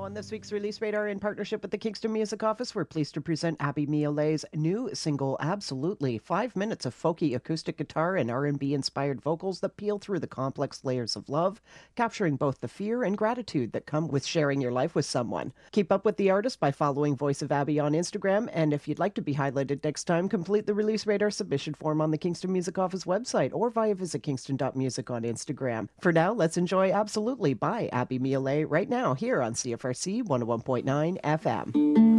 On this week's Release Radar, in partnership with the Kingston Music Office, we're pleased to present Abby Miolet's new single, Absolutely. 5 minutes of folky acoustic guitar and R&B inspired vocals that peel through the complex layers of love, capturing both the fear and gratitude that come with sharing your life with someone. Keep up with the artist by following Voice of Abby on Instagram, and if you'd like to be highlighted next time, complete the Release Radar submission form on the Kingston Music Office website or via visit kingston.music on Instagram. For now, let's enjoy Absolutely by Abby Miolet right now here on CFRC 101.9 FM.